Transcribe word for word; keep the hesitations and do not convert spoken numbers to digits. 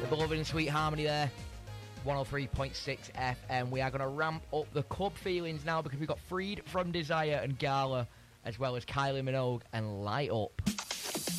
The beloved and sweet harmony there. one oh three point six F M. We are going to ramp up the club feelings now because we've got Freed from Desire and Gala, as well as Kylie Minogue and Light Up.